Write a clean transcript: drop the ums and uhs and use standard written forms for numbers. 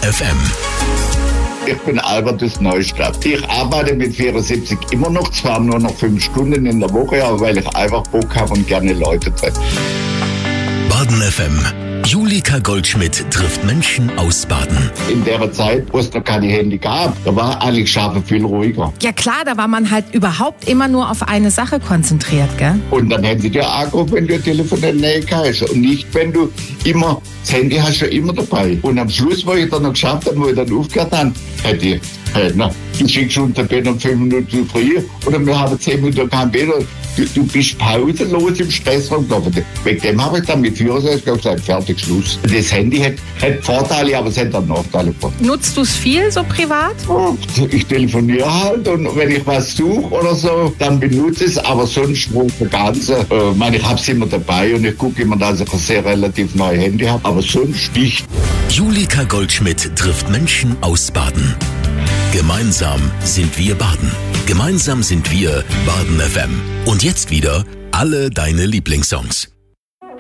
FM. Ich bin Albert aus Neustadt. Ich arbeite mit 74 immer noch, zwar nur noch 5 Stunden in der Woche, aber weil ich einfach Bock habe und gerne Leute treffe. Baden FM. Julika Goldschmidt trifft Menschen aus Baden. In der Zeit, wo es noch keine Handy gab, da war eigentlich Schafe viel ruhiger. Ja klar, da war man halt überhaupt immer nur auf eine Sache konzentriert, gell? Und dann hätten sie dir angerufen, wenn du ein Telefon in der Nähe hast. Und nicht, wenn du immer, das Handy hast du immer dabei. Und am Schluss, wo ich dann noch geschafft habe, wo ich dann aufgehört habe, hätte ich, du schickst unter Bett um 5 Minuten früher oder wir haben 10 Minuten kein Bett. Du bist pausenlos im Stressraum. Wegen dem habe ich dann mit Führerschein gesagt, fertig, Schluss. Das Handy hat Vorteile, aber es hat auch Nachteile. Nutzt du es viel so privat? Ich telefoniere halt und wenn ich was suche oder so, dann benutze ich es, aber sonst wo das Ganze, ich habe es immer dabei und ich gucke immer, dass ich ein sehr relativ neues Handy habe, aber sonst nicht. Julika Goldschmidt trifft Menschen aus Baden. Gemeinsam sind wir Baden. Gemeinsam sind wir Baden FM. Und jetzt wieder alle deine Lieblingssongs.